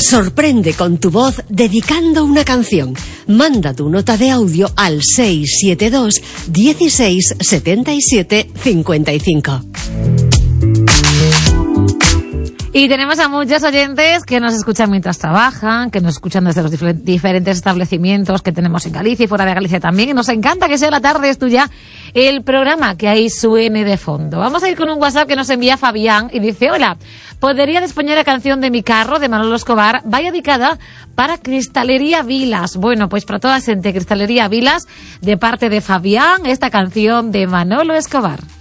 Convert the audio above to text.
Sorprende con tu voz dedicando una canción. Manda tu nota de audio al 672 16 77 55. Y tenemos a muchos oyentes que nos escuchan mientras trabajan, que nos escuchan desde los diferentes establecimientos que tenemos en Galicia y fuera de Galicia también. Y nos encanta que sea la tarde, es tuya, el programa que ahí suene de fondo. Vamos a ir con un WhatsApp que nos envía Fabián y dice: hola, ¿podría disponer la canción de Mi carro de Manolo Escobar? Vaya dedicada para Cristalería Vilas. Bueno, pues para toda la gente, Cristalería Vilas, de parte de Fabián, esta canción de Manolo Escobar.